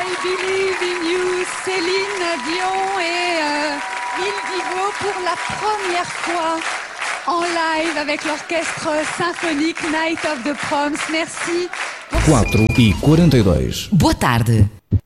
I Believe in You, Céline Dion et Il Divo pour la première fois en live avec l'orchestre symphonique Night of the Proms. Merci. 4h42. Boa tarde.